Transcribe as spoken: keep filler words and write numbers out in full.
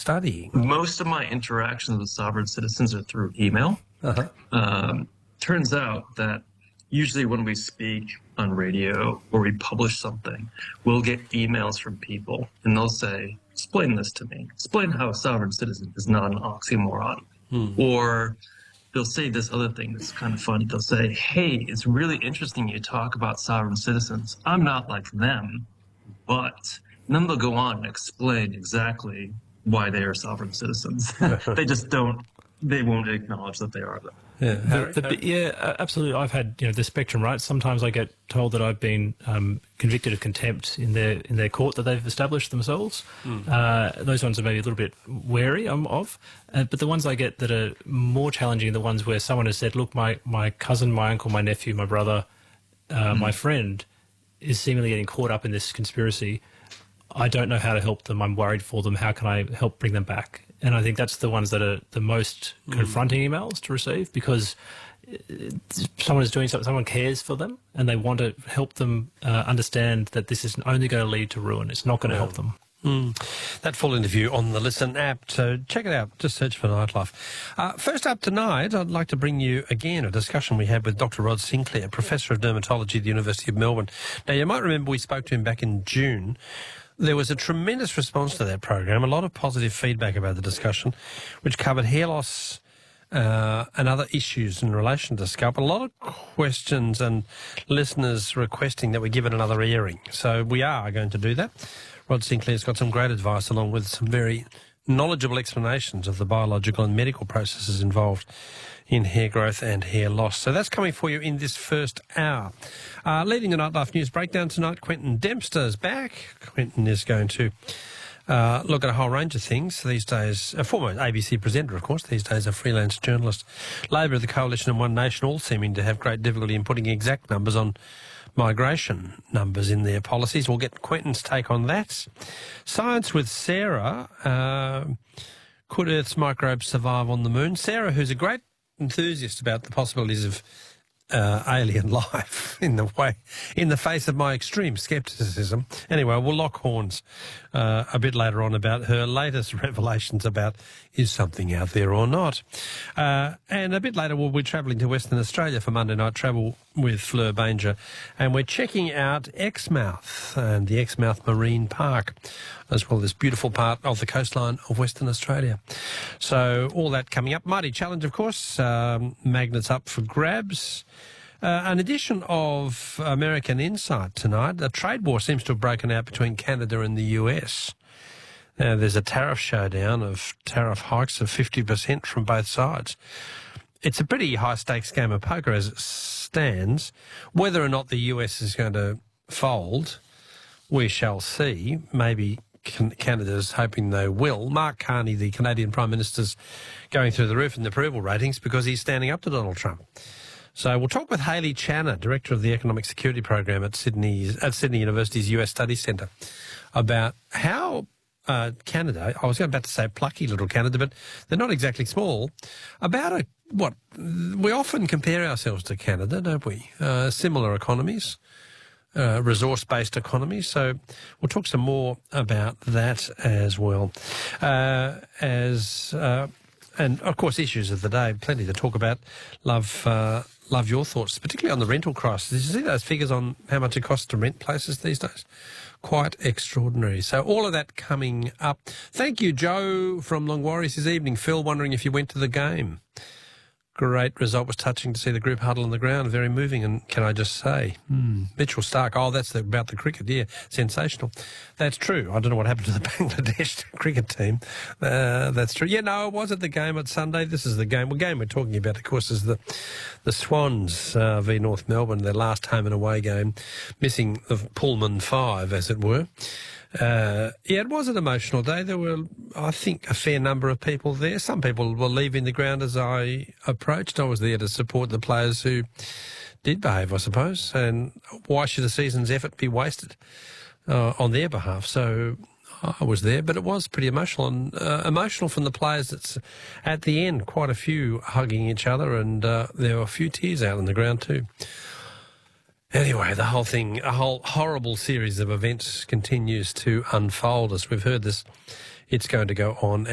studying? Most of my interactions with sovereign citizens are through email. Uh-huh. Um, turns out that usually when we speak on radio or we publish something, we'll get emails from people and they'll say, explain this to me. Explain how a sovereign citizen is not an oxymoron. Hmm. Or they'll say this other thing that's kind of funny. They'll say, hey, it's really interesting you talk about sovereign citizens. I'm not like them, but... And then they'll go on and explain exactly why they are sovereign citizens. They just don't, they won't acknowledge that they are them. Yeah, The, the, yeah, absolutely. I've had you know the spectrum, right? Sometimes I get told that I've been um, convicted of contempt in their in their court that they've established themselves. Mm. Uh, those ones are maybe a little bit wary um, of, uh, but the ones I get that are more challenging are the ones where someone has said, "Look, my my cousin, my uncle, my nephew, my brother, uh, mm. my friend is seemingly getting caught up in this conspiracy. I don't know how to help them. I'm worried for them. How can I help bring them back?" And I think that's the ones that are the most mm. confronting emails to receive, because someone is doing something, someone cares for them, and they want to help them uh, understand that this is only going to lead to ruin. It's not going to help them. Mm. That full interview on the Listen app, so check it out. Just search for Nightlife. Uh, first up tonight, I'd like to bring you again a discussion we had with Doctor Rod Sinclair, Professor of Dermatology at the University of Melbourne. Now, you might remember we spoke to him back in June. There was a tremendous response to that program, a lot of positive feedback about the discussion, which covered hair loss uh, and other issues in relation to scalp. A lot of questions and listeners requesting that we give it another airing. So we are going to do that. Rod Sinclair's got some great advice along with some very knowledgeable explanations of the biological and medical processes involved in hair growth and hair loss. So that's coming for you in this first hour. Uh, leading the Nightlife News Breakdown tonight, Quentin Dempster's back. Quentin is going to uh, look at a whole range of things these days. A former A B C presenter, of course, these days a freelance journalist. Labor, the Coalition and One Nation all seeming to have great difficulty in putting exact numbers on migration numbers in their policies. We'll get Quentin's take on that. Science with Sarah. Uh, could Earth's microbes survive on the moon? Sarah, who's a great enthusiast about the possibilities of uh, alien life in the way, in the face of my extreme scepticism. Anyway, we'll lock horns uh, a bit later on about her latest revelations about is something out there or not. Uh, and a bit later we'll be travelling to Western Australia for Monday Night Travel with Fleur Banger, and we're checking out Exmouth and the Exmouth Marine Park, as well as this beautiful part of the coastline of Western Australia. So all that coming up. Mighty Challenge, of course, um, magnets up for grabs. Uh, an edition of American Insight tonight. The trade war seems to have broken out between Canada and the U S. Now, there's a tariff showdown of tariff hikes of fifty percent from both sides. It's a pretty high-stakes game of poker as it stands. Whether or not the U S is going to fold, we shall see. Maybe Canada's hoping they will. Mark Carney, the Canadian Prime Minister's going through the roof in the approval ratings because he's standing up to Donald Trump. So we'll talk with Hayley Channer, Director of the Economic Security Program at Sydney, at Sydney University's U S Studies Centre, about how uh, Canada, I was about to say plucky little Canada, but they're not exactly small, about a, what, we often compare ourselves to Canada, don't we? Uh, similar economies, uh, resource-based economies. So we'll talk some more about that as well. Uh, as... Uh, And, of course, issues of the day, plenty to talk about. Love uh, love your thoughts, particularly on the rental crisis. Did you see those figures on how much it costs to rent places these days? Quite extraordinary. So all of that coming up. Thank you, Joe from Long Warriors this evening. Phil, wondering if you went to the game. Great result. Was touching to see the group huddle on the ground. Very moving. And can I just say, hmm, Mitchell Stark, oh, that's the, about the cricket, yeah, sensational. That's true. I don't know what happened to the Bangladesh cricket team. Uh, that's true. Yeah, no, it was at the game at Sunday. This is the game. Well, game we're talking about, of course, is the the Swans uh, v North Melbourne, their last home and away game, missing the Pullman five, as it were. Uh, yeah, it was an emotional day. There were, I think, a fair number of people there. Some people were leaving the ground as I approached. I was there to support the players who did behave, I suppose. And why should a season's effort be wasted uh, on their behalf? So I was there, but it was pretty emotional. And uh, emotional from the players that's at the end, quite a few hugging each other, and uh, there were a few tears out on the ground too. Anyway, the whole thing, a whole horrible series of events continues to unfold. As we've heard this, it's going to go on